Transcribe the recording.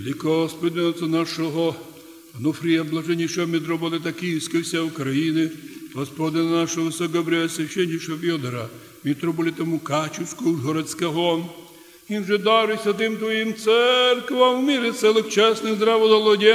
Господи, Отця нашого, Онуфрія, блаженнішого митрополита Київської вся України, Господина нашого високопреосвященнішого Фьодора, митрополита Мукачівського, Ужгородського, і вже даруй святим Твоїм церквам в мірі целих чесних здравоголодя,